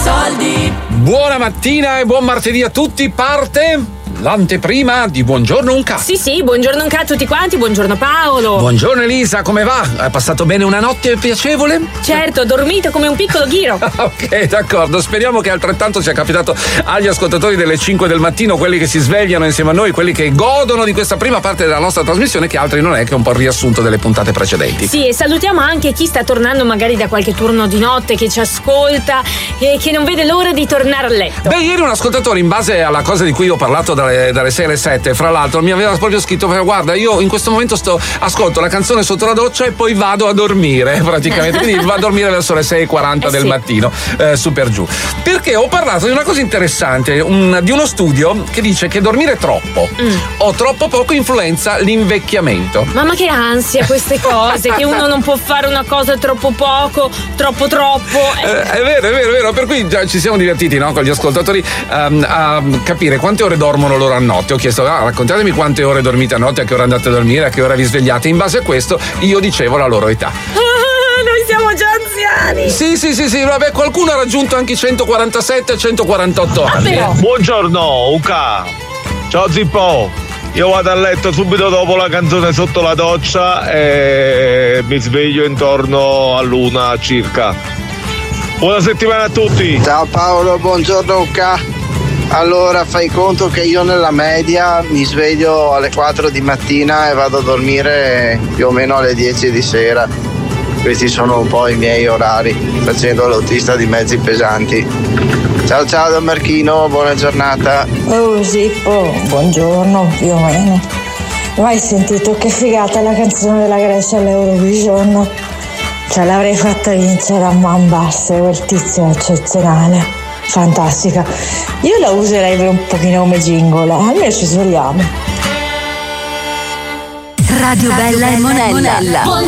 soldi. Buona mattina e buon martedì a tutti. Parte l'anteprima di Buongiorno Unca. Sì, buongiorno Unca a tutti quanti, buongiorno Paolo. Buongiorno Elisa, come va? Hai passato bene una notte piacevole? Certo, ho dormito come un piccolo ghiro. Ok, d'accordo, speriamo che altrettanto sia capitato agli ascoltatori delle 5 del mattino, quelli che si svegliano insieme a noi, quelli che godono di questa prima parte della nostra trasmissione, che altri non è che un po' il riassunto delle puntate precedenti. Sì, e salutiamo anche chi sta tornando magari da qualche turno di notte, che ci ascolta e che non vede l'ora di tornare a letto. Beh, ieri un ascoltatore, in base alla cosa di cui ho parlato dalle 6 alle 7, fra l'altro mi aveva proprio scritto: guarda, io in questo momento ascolto la canzone sotto la doccia e poi vado a dormire praticamente, quindi vado a dormire verso le 6:40 del mattino, su per giù, perché ho parlato di una cosa interessante, di uno studio che dice che dormire troppo o troppo poco influenza l'invecchiamento. Mamma, che ansia queste cose, che uno non può fare una cosa troppo poco, troppo. È vero, per cui già ci siamo divertiti, no, con gli ascoltatori a capire quante ore dormono loro a notte. Ho chiesto: raccontatemi quante ore dormite a notte, a che ora andate a dormire, a che ora vi svegliate. In base a questo io dicevo la loro età. Noi siamo già anziani. Sì, vabbè, qualcuno ha raggiunto anche i 147 e 148 anni. Però. Buongiorno Uca. Ciao Zippo. Io vado a letto subito dopo la canzone sotto la doccia e mi sveglio intorno all'1 circa. Buona settimana a tutti. Ciao Paolo, buongiorno Uca. Allora, fai conto che io nella media mi sveglio alle 4 di mattina e vado a dormire più o meno alle 10 di sera. Questi sono un po' i miei orari, facendo l'autista di mezzi pesanti. Ciao da Marchino, buona giornata. Oh Zippo, buongiorno, più o meno. Ma hai sentito che figata la canzone della Grecia all'Eurovision? Cioè, l'avrei fatta vincere a man basse, quel tizio eccezionale. Fantastica. Io la userei per un pochino come jingle, almeno ci svegliamo. Radio Bella e Monella.